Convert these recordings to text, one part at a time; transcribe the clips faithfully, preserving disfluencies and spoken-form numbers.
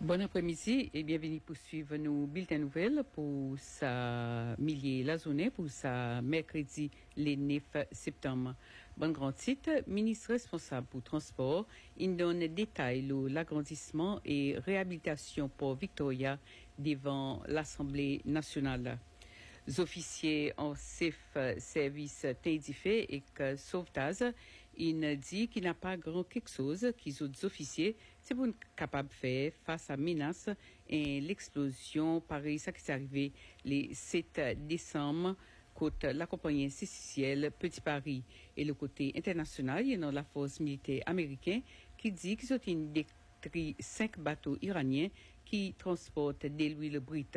Bon après-midi et bienvenue pour suivre nos bulletins nouvelles pour sa millier la journée pour sa mercredi le neuf septembre. Bon grand titre, ministre responsable pour transport, il donne détail sur l'agrandissement et réhabilitation pour Victoria devant l'Assemblée nationale. Les officiers en chef service Tédifé et que sauvetage, il dit qu'il n'a pas grand quelque chose qu'ils autres officiers c'est pour capable de faire face à menace et l'explosion pareil ça qui est arrivé le sept décembre côté la compagnie Sicilienne Petit Paris et le côté international il y a la force militaire américaine qui dit qu'ils ont détruit cinq bateaux iraniens qui transportent de l'huile brute.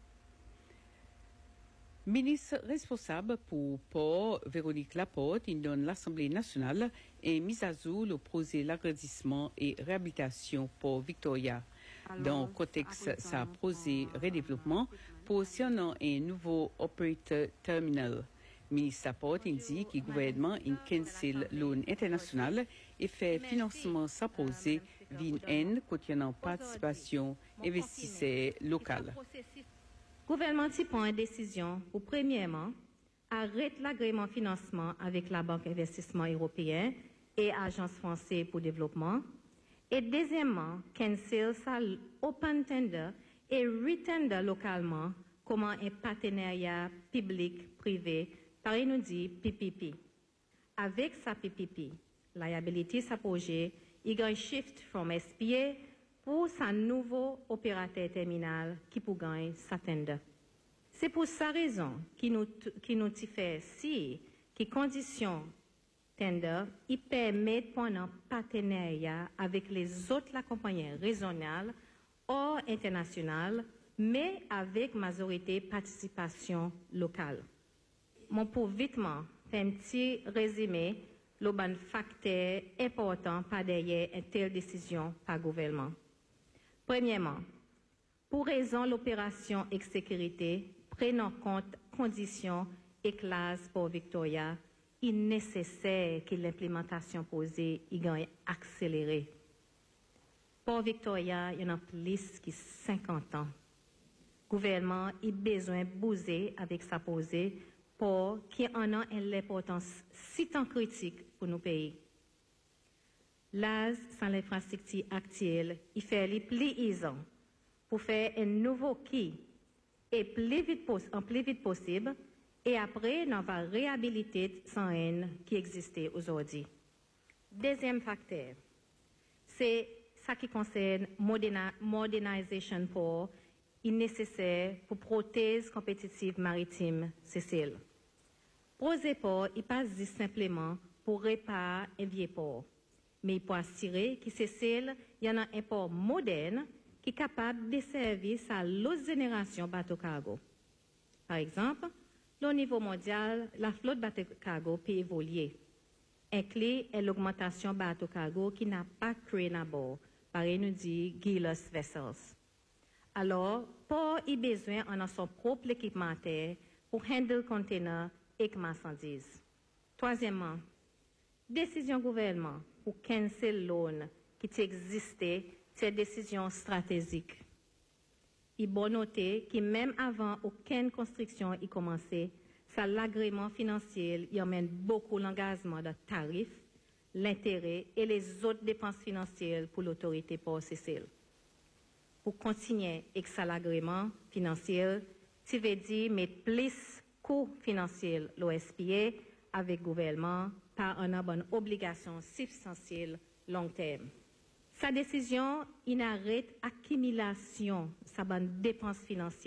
Ministre responsable pour Port, Véronique Laporte, il donne l'Assemblée nationale et mise à jour le projet l'agrandissement et réhabilitation pour Victoria. Dans le contexte, ça projet redéveloppement pour concernant un nouveau operator terminal. Ministre Laporte dit que le gouvernement a cancel loan international et fait financement s'apposer via N contenant participation investisseurs local. Le gouvernement prend une décision pour, premièrement, arrêter l'agrément financement avec la Banque d'investissement européen et l'Agence française pour le développement. Et deuxièmement, cancel sa open tender et retender localement comme un partenariat public-privé, par nous dit P P P. Avec sa P P P, liability sa projet, il y a un shift from S P A pour sa nouveau opérateur terminal qui pour gagner sa tender. C'est pour sa raison qui nous qui nous fait si qui conditions tender il permet prendre un partenariat avec les autres la compagnie régionale ou internationale mais avec majorité participation locale. Mon pour vitement faire un petit résumé le bon facteur important par derrière une telle décision par gouvernement. Premièrement, pour raison l'opération et sécurité, prenant en compte conditions et classes pour Victoria, il est nécessaire que l'implémentation posée y gagne accélérée. Pour Victoria, il y en a plus que cinquante ans. Le gouvernement a besoin de bouger avec sa posée pour qu'il en ait une importance si tant critique pour nos pays. L'A S, sans l'infrastructure actuelle, il fait les plus aisant pour faire un nouveau qui est plus vite en plus vite possible et après, on va réhabiliter sans haine qui existait aujourd'hui. Deuxième facteur, c'est ça qui concerne moderna, modernisation pour il nécessaire pour prothèse compétitive maritime Cécile. Projet port, il passe simplement pour réparer un vieux port. Mais il faut assurer que Cécile, il y en a un port moderne qui est capable de servir à l'autre génération bateau cargo. Par exemple, au niveau mondial, la flotte bateau cargo peut évoluer. Inclus est l'augmentation bateau cargo qui n'a pas créé à bord, pareil nous dit Gilles Vessels. Alors, port a besoin en son propre équipementaire pour handle container et marchandises. Troisièmement, décision gouvernement pour cancel loan qui existait, c'est décision stratégique. Il faut noter que même avant aucune construction y commencé, ça l'agrément financier y emmène beaucoup l'engagement de tarifs, l'intérêt et les autres dépenses financières pour l'autorité pour Cécile. Pour continuer avec ça l'agrément financier, tu veux dire mettre plus coûts financiers l'O S P A avec le gouvernement par une bonne obligation substantielle long terme. Sa décision, il arrête accumulation, sa bonne dépense financière.